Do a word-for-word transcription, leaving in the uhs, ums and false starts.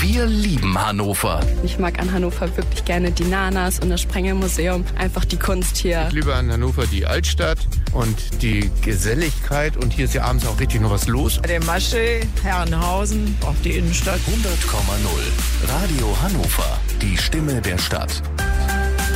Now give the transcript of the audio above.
Wir lieben Hannover. Ich mag an Hannover wirklich gerne die Nanas und das Sprengelmuseum. Einfach die Kunst hier. Ich liebe an Hannover die Altstadt und die Geselligkeit. Und hier ist ja abends auch richtig noch was los. Der Masche, Herrenhausen, auch die Innenstadt. hundert Komma null. Radio Hannover. Die Stimme der Stadt.